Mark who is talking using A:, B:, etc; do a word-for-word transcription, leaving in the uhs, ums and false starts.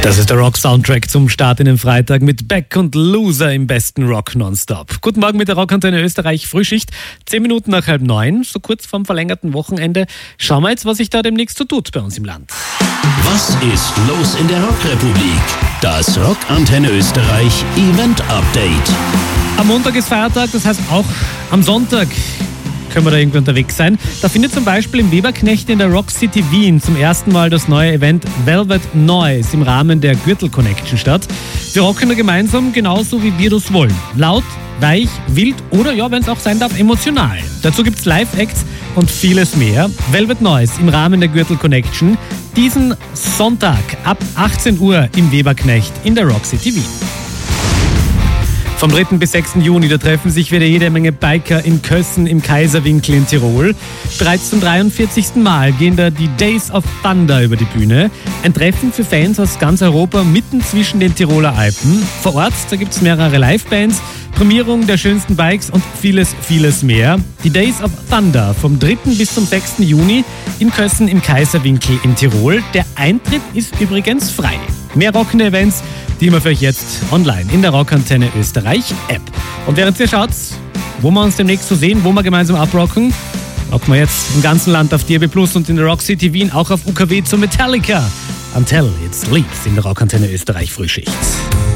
A: Das ist der Rock-Soundtrack zum Start in den Freitag mit Beck und Loser im besten Rock nonstop. Guten Morgen mit der Rockantenne Österreich Frühschicht. Zehn Minuten nach halb neun, so kurz vorm verlängerten Wochenende. Schauen wir jetzt, was sich da demnächst so tut bei uns im Land.
B: Was ist los in der Rockrepublik? Das Rockantenne Österreich Event Update.
A: Am Montag ist Feiertag, das heißt auch am Sonntag können wir da irgendwie unterwegs sein. Da findet zum Beispiel im Weberknecht in der Rock City Wien zum ersten Mal das neue Event Velvet Noise im Rahmen der Gürtel Connection statt. Wir rocken da gemeinsam genauso, wie wir das wollen. Laut, weich, wild oder, ja, wenn es auch sein darf, emotional. Dazu gibt's Live-Acts und vieles mehr. Velvet Noise im Rahmen der Gürtel Connection diesen Sonntag ab achtzehn Uhr im Weberknecht in der Rock City Wien. Vom dritten bis sechsten Juni, da treffen sich wieder jede Menge Biker in Kössen im Kaiserwinkel in Tirol. Bereits zum dreiundvierzigsten Mal gehen da die Days of Thunder über die Bühne. Ein Treffen für Fans aus ganz Europa mitten zwischen den Tiroler Alpen. Vor Ort, da gibt es mehrere Livebands, Prämierung der schönsten Bikes und vieles, vieles mehr. Die Days of Thunder vom dritten bis zum sechsten Juni in Kössen im Kaiserwinkel in Tirol. Der Eintritt ist übrigens frei. Mehr rockende Events, die immer für euch jetzt online in der Rockantenne Österreich App. Und während ihr schaut, wo wir uns demnächst so sehen, wo wir gemeinsam abrocken, rocken wir jetzt im ganzen Land auf D A B plus und in der Rock City Wien auch auf U K W zu Metallica. Until It Sleeps in der Rockantenne Österreich Frühschicht.